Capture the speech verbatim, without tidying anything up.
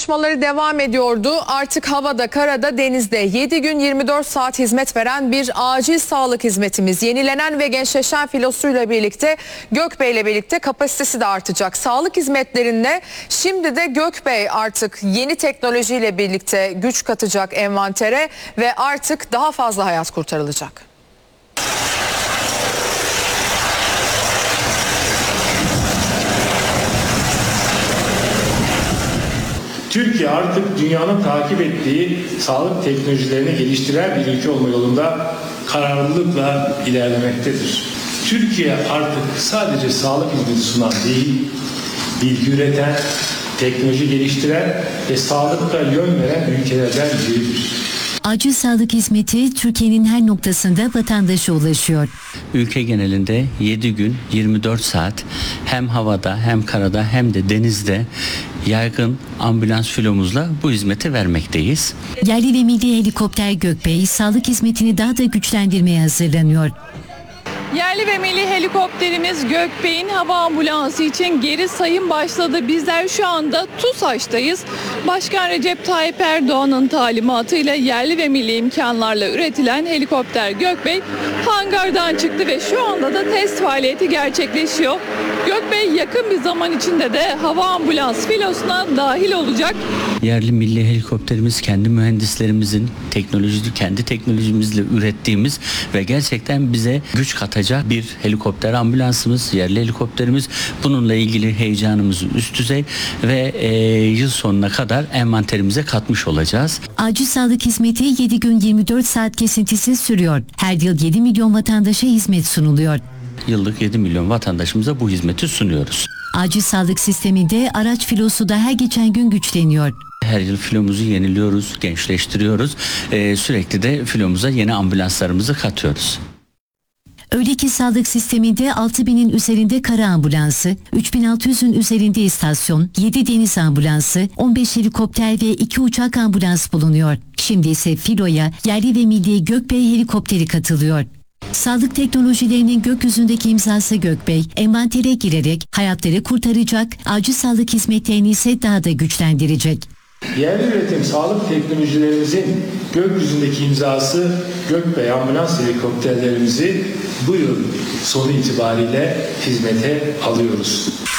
çalışmaları devam ediyordu. Artık havada, karada, denizde yedi gün yirmi dört saat hizmet veren bir acil sağlık hizmetimiz. Yenilenen ve gençleşen filosuyla birlikte Gökbey ile birlikte kapasitesi de artacak. Sağlık hizmetlerinde şimdi de Gökbey artık yeni teknolojiyle birlikte güç katacak envantere ve artık daha fazla hayat kurtarılacak. Türkiye artık dünyanın takip ettiği sağlık teknolojilerini geliştiren bir ülke olma yolunda kararlılıkla ilerlemektedir. Türkiye artık sadece sağlık hizmeti sunan değil, bilgi üreten, teknoloji geliştiren ve sağlıkta yön veren ülkelerden biridir. Acil sağlık hizmeti Türkiye'nin her noktasında vatandaşa ulaşıyor. Ülke genelinde yedi gün yirmi dört saat hem havada hem karada hem de denizde yaygın ambulans filomuzla bu hizmeti vermekteyiz. Yerli ve milli helikopter Gökbey sağlık hizmetini daha da güçlendirmeye hazırlanıyor. Yerli ve milli helikopterimiz Gökbey'in hava ambulansı için geri sayım başladı. Bizler şu anda TUSAŞ'tayız. Başkan Recep Tayyip Erdoğan'ın talimatıyla yerli ve milli imkanlarla üretilen helikopter Gökbey hangardan çıktı ve şu anda da test faaliyeti gerçekleşiyor. Gökbey yakın bir zaman içinde de hava ambulans filosuna dahil olacak. Yerli milli helikopterimiz kendi mühendislerimizin teknoloji, kendi teknolojimizle ürettiğimiz ve gerçekten bize güç katacak bir helikopter ambulansımız, yerli helikopterimiz. Bununla ilgili heyecanımız üst düzey ve e, yıl sonuna kadar envanterimize katmış olacağız. Acil sağlık hizmeti yedi gün yirmi dört saat kesintisiz sürüyor. Her yıl yedi milyon vatandaşa hizmet sunuluyor. Yıllık yedi milyon vatandaşımıza bu hizmeti sunuyoruz. Acil sağlık sisteminde araç filosu da her geçen gün güçleniyor. Her yıl filomuzu yeniliyoruz, gençleştiriyoruz. Ee, sürekli de filomuza yeni ambulanslarımızı katıyoruz. Öyle ki sağlık sisteminde altı binin üzerinde kara ambulansı, üç bin altı yüzün üzerinde istasyon, yedi deniz ambulansı, on beş helikopter ve iki uçak ambulans bulunuyor. Şimdi ise filoya yerli ve milli Gökbey helikopteri katılıyor. Sağlık teknolojilerinin gökyüzündeki imzası Gökbey, envantere girerek hayatları kurtaracak, acil sağlık hizmetlerini ise daha da güçlendirecek. Yerli üretim sağlık teknolojilerimizin gökyüzündeki imzası Gökbey ambulans helikopterlerimizi bu yıl sonu itibariyle hizmete alıyoruz.